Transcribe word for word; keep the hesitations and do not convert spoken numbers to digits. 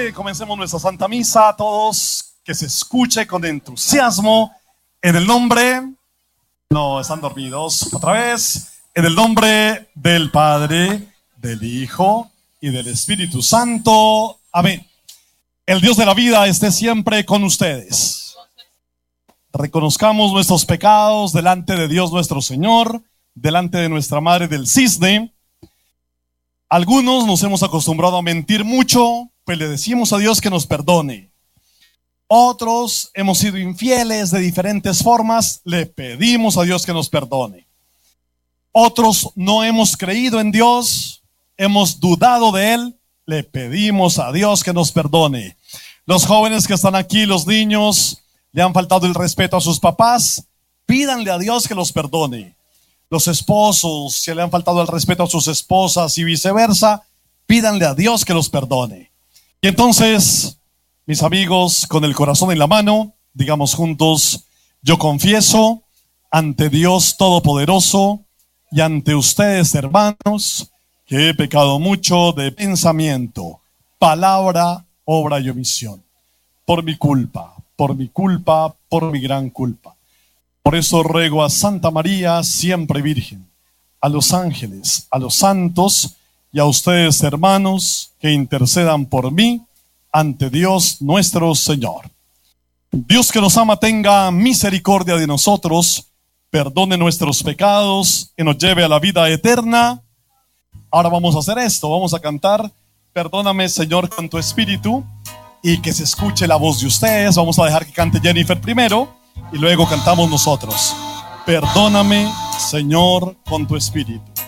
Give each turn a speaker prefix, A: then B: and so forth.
A: que comencemos nuestra Santa Misa, a todos que se escuche con entusiasmo, en el nombre, no, están dormidos, otra vez, en el nombre del Padre, del Hijo y del Espíritu Santo. Amén. El Dios de la vida esté siempre con ustedes. Reconozcamos nuestros pecados delante de Dios nuestro Señor, delante de nuestra Madre del Cisne. Algunos nos hemos acostumbrado a mentir mucho, pues le decimos a Dios que nos perdone. Otros hemos sido infieles de diferentes formas, le pedimos a Dios que nos perdone. Otros no hemos creído en Dios, hemos dudado de Él, le pedimos a Dios que nos perdone. Los jóvenes que están aquí, los niños, le han faltado el respeto a sus papás, pídanle a Dios que los perdone. Los esposos, si le han faltado el respeto a sus esposas y viceversa, pídanle a Dios que los perdone. Y entonces, mis amigos, con el corazón en la mano, digamos juntos: yo confieso ante Dios Todopoderoso y ante ustedes, hermanos, que he pecado mucho de pensamiento, palabra, obra y omisión. Por mi culpa, por mi culpa, por mi gran culpa. Por eso ruego a Santa María, siempre Virgen, a los ángeles, a los santos y a ustedes, hermanos, que intercedan por mí ante Dios nuestro Señor. Dios que nos ama tenga misericordia de nosotros, perdone nuestros pecados y nos lleve a la vida eterna. Ahora vamos a hacer esto, vamos a cantar Perdóname, Señor, con tu espíritu, y que se escuche la voz de ustedes. Vamos a dejar que cante Jennifer primero y luego cantamos nosotros. Perdóname, Señor, con tu espíritu.